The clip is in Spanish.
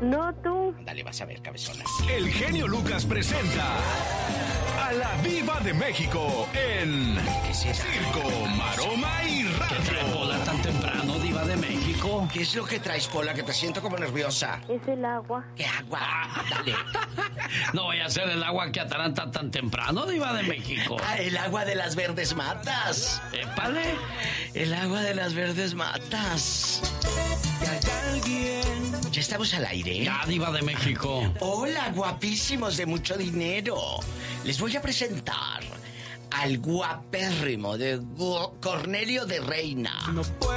No, tú. Dale, vas a ver, cabezona. El genio Lucas presenta a la Diva de México en Circo, Maroma y ¿Qué trae Radio. Pola tan temprano, Diva de México? ¿Qué es lo que traes, Pola? Que te siento como nerviosa. Es el agua. ¿Qué agua? Dale. No voy a hacer el agua que ataranta tan temprano, Diva de México. Ah, el agua de las verdes matas. Épale. El agua de las verdes matas. Ya estamos al aire. Ya, Diva de México. Hola, guapísimos de mucho dinero. Les voy a presentar al guapérrimo de Cornelio de Reina.